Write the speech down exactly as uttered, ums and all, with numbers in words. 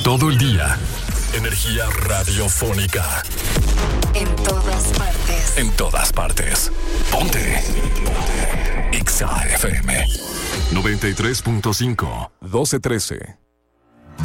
todo el día. Energía radiofónica. En todas partes. En todas partes. Ponte. Ponte. X A F M noventa y tres punto cinco. doce trece.